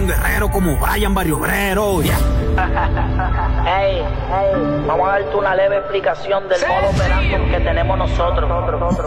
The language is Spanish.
en Guerrero como Brian Barrio Obrero. Yeah. Hey, vamos a darte una leve explicación del modo operando que tenemos nosotros.